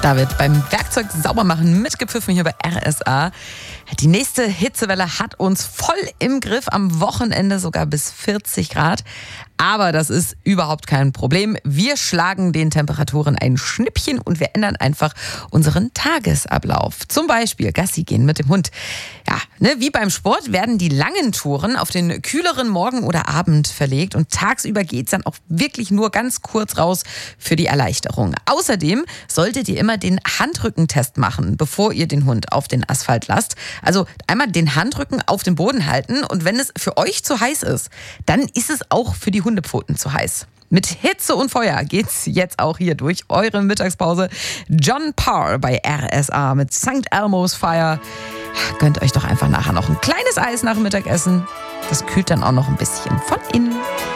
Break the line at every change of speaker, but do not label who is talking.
Da wird beim Werkzeug Saubermachen mitgepfiffen hier bei RSA. Die nächste Hitzewelle hat uns voll im Griff, am Wochenende sogar bis 40 Grad. Aber das ist überhaupt kein Problem. Wir schlagen den Temperaturen ein Schnippchen und wir ändern einfach unseren Tagesablauf. Zum Beispiel Gassi gehen mit dem Hund. Ja, wie beim Sport werden die langen Touren auf den kühleren Morgen oder Abend verlegt und tagsüber geht's dann auch wirklich nur ganz kurz raus für die Erleichterung. Außerdem solltet ihr immer den Handrückentest machen, bevor ihr den Hund auf den Asphalt lasst. Also einmal den Handrücken auf den Boden halten und wenn es für euch zu heiß ist, dann ist es auch für die Hundepfoten zu heiß. Mit Hitze und Feuer geht's jetzt auch hier durch eure Mittagspause. John Parr bei RSA mit St. Elmo's Fire. Gönnt euch doch einfach nachher noch ein kleines Eis nach dem Mittagessen. Das kühlt dann auch noch ein bisschen von innen.